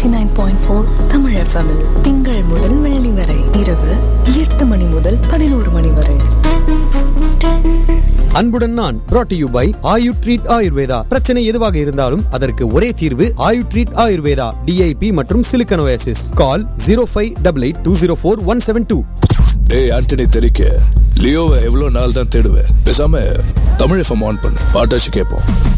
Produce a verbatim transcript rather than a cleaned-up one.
Nine point four Tamil FM திங்கள் முதல் வெள்ளி வரை இரவு எட்டு மணி முதல் பதினோரு மணி வரை. அன்புடன் நான் brought to you by Ayu treat Ayurveda. பிரச்சனை எதுவாக இருந்தாலும் அதற்கு ஒரே தீர்வு ஆயு ட்ரீட் ஆயுர்வேதா. டிஐபி மற்றும் சிலிக்கன் ஓயாசிஸ். கால் zero five eight eight two zero four one seven two. டேய் ஆண்டனி தெரிக்க லியோவை எவ்வளவு நாள் தான் தேடுவேன். பேசாம தமிழ் எஃப்எம் ஆன் பண்ணு, பாட்டாச்சு கேட்போம்.